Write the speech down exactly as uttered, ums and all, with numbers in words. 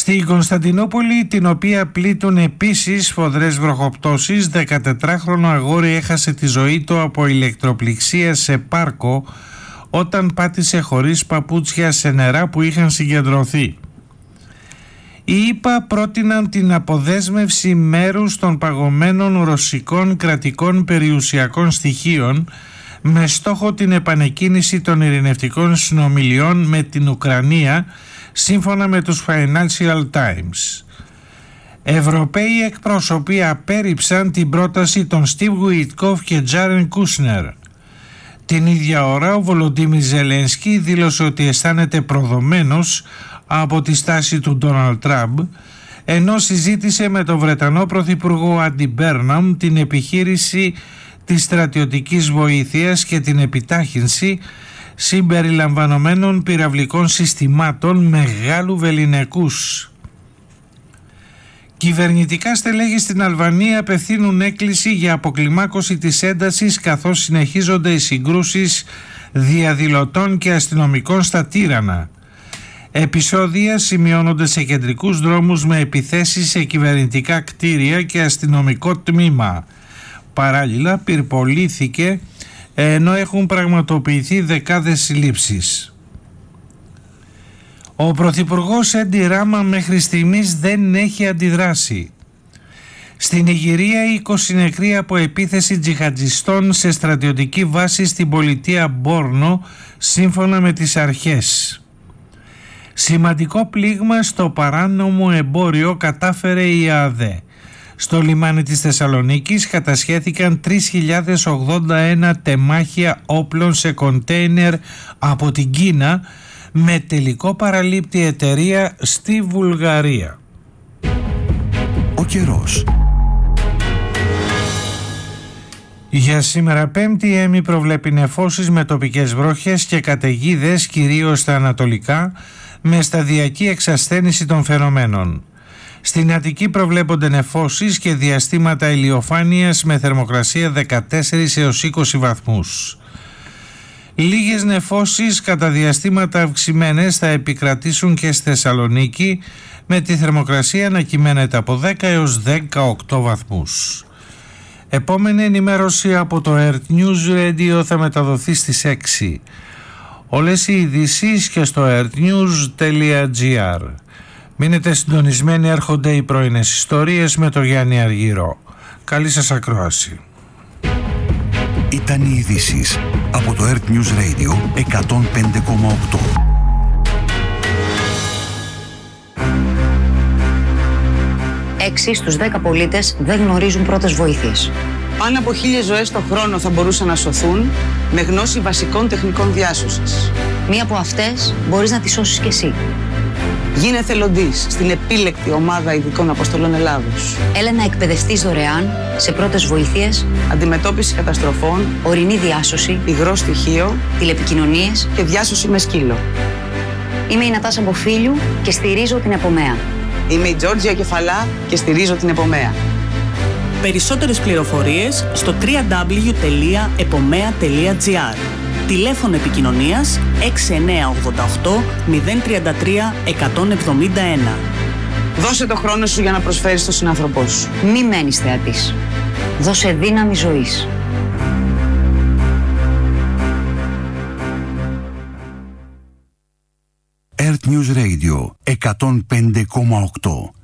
Στην Κωνσταντινούπολη, την οποία πλήττουν επίσης σφοδρές βροχοπτώσεις, δεκατετράχρονο αγόρι έχασε τη ζωή του από ηλεκτροπληξία σε πάρκο όταν πάτησε χωρίς παπούτσια σε νερά που είχαν συγκεντρωθεί. Οι ΗΠΑ πρότειναν την αποδέσμευση μέρους των παγωμένων ρωσικών κρατικών περιουσιακών στοιχείων με στόχο την επανεκκίνηση των ειρηνευτικών συνομιλιών με την Ουκρανία, σύμφωνα με τους Financial Times. Ευρωπαίοι εκπρόσωποι απέρριψαν την πρόταση των Στίβ Γουιτκόφ και Τζάρεν Κούσνερ. Την ίδια ώρα ο Βολοντίμιρ Ζελένσκι δήλωσε ότι αισθάνεται προδομένος από τη στάση του Ντόναλντ Τραμπ, ενώ συζήτησε με τον Βρετανό Πρωθυπουργό Άντι Μπέρναμ την επιχείρηση της στρατιωτικής βοήθειας και την επιτάχυνση συμπεριλαμβανομένων πυραυλικών συστημάτων μεγάλου βεληνικούς. Κυβερνητικά στελέχη στην Αλβανία απευθύνουν έκκληση για αποκλιμάκωση της έντασης, καθώς συνεχίζονται οι συγκρούσεις διαδηλωτών και αστυνομικών στα Τύρανα. Επεισόδια σημειώνονται σε κεντρικούς δρόμους με επιθέσεις σε κυβερνητικά κτίρια και αστυνομικό τμήμα. Παράλληλα πυρπολήθηκε ενώ έχουν πραγματοποιηθεί δεκάδες συλλήψεις. Ο Πρωθυπουργός Έντι Ράμα μέχρι στιγμής δεν έχει αντιδράσει. Στην Νιγηρία είκοσι νεκροί από επίθεση τζιχαντιστών σε στρατιωτική βάση στην πολιτεία Μπόρνο, σύμφωνα με τις αρχές. Σημαντικό πλήγμα στο παράνομο εμπόριο κατάφερε η ΑΔΕ. Στο λιμάνι της Θεσσαλονίκης κατασχέθηκαν τρεις χιλιάδες ογδόντα ένα τεμάχια όπλων σε κοντέινερ από την Κίνα, με τελικό παραλήπτη εταιρεία στη Βουλγαρία. Ο καιρός. Για σήμερα Πέμπτη η ΕΜΗ προβλέπει νεφώσεις με τοπικές βροχές και καταιγίδες κυρίως στα ανατολικά, με σταδιακή εξασθένιση των φαινομένων. Στην Αττική προβλέπονται νεφώσεις και διαστήματα ηλιοφάνειας με θερμοκρασία δεκατέσσερα έως είκοσι βαθμούς. Λίγες νεφώσεις κατά διαστήματα αυξημένες θα επικρατήσουν και στη Θεσσαλονίκη, με τη θερμοκρασία να κυμαίνεται από δέκα έως δεκαοκτώ βαθμούς. Επόμενη ενημέρωση από το Earth News Radio θα μεταδοθεί στις έξι. Όλες οι ειδήσεις και στο earthnews τελεία gr. Μείνετε συντονισμένοι, έρχονται οι πρωινές ιστορίες με το Γιάννη Αργυρό. Καλή σας ακρόαση. Ήταν οι ειδήσεις από το Earth News Radio εκατόν πέντε κόμμα οκτώ. Έξι στους δέκα πολίτες δεν γνωρίζουν πρώτες βοήθειες. Πάνω από χίλιες ζωές το χρόνο θα μπορούσαν να σωθούν με γνώση βασικών τεχνικών διάσωσης. Μία από αυτές μπορείς να τη σώσεις κι εσύ. Γίνε εθελοντής στην επίλεκτη ομάδα ειδικών αποστολών Ελλάδος. Έλα να εκπαιδευτείς δωρεάν σε πρώτες βοήθειες, αντιμετώπιση καταστροφών, ορεινή διάσωση, υγρό στοιχείο, τηλεπικοινωνίες και διάσωση με σκύλο. Είμαι η Νατάσα Μποφίλιου και στηρίζω την Επομέα. Είμαι η Τζόρτζια Κεφαλά και στηρίζω την Επομέα. Περισσότερες πληροφορίες στο double-u double-u double-u τελεία επομέα τελεία gr. Τηλέφωνο επικοινωνίας έξι εννιά οκτώ οκτώ μηδέν τρία τρία εκατόν εβδομήντα ένα. Δώσε το χρόνο σου για να προσφέρεις στον συνάνθρωπό σου. Μη μένεις θεατής. Δώσε δύναμη ζωής. Earth News Radio εκατόν πέντε κόμμα οκτώ.